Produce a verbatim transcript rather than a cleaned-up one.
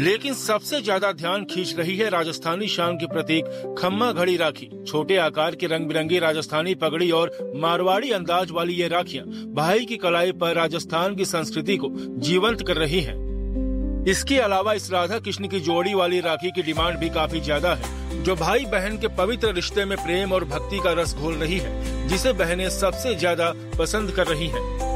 लेकिन सबसे ज्यादा ध्यान खींच रही है राजस्थानी शान के प्रतीक खम्मा घड़ी राखी। छोटे आकार की रंग बिरंगी राजस्थानी पगड़ी और मारवाड़ी अंदाज वाली ये राखियां भाई की कलाई पर राजस्थान की संस्कृति को जीवंत कर रही हैं। इसके अलावा इस राधा कृष्ण की जोड़ी वाली राखी की डिमांड भी काफी ज्यादा है, जो भाई बहन के पवित्र रिश्ते में प्रेम और भक्ति का रस घोल रही है, जिसे बहनें सबसे ज्यादा पसंद कर रही हैं।